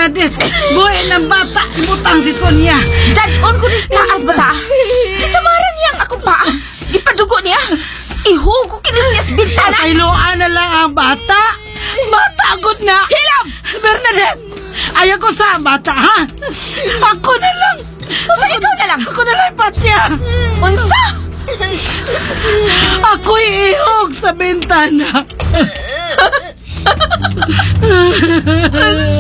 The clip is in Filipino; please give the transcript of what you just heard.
Bernadette, buhay ng bata, ibutang si Sonia. Danon ko nis taas bata. Gisamaran niya ang akong paa. Ipadugo niya. Ihugo kinisiyas bintana. Kailuan na lang ang bata. Matagod na. Hilam! Bernadette, ayaw ko sa bata, ha? Ako na lang. Usa ikaw na lang. Ako na lang, Patya. Unsa? Ako'y ihog sa bintana. Unsa?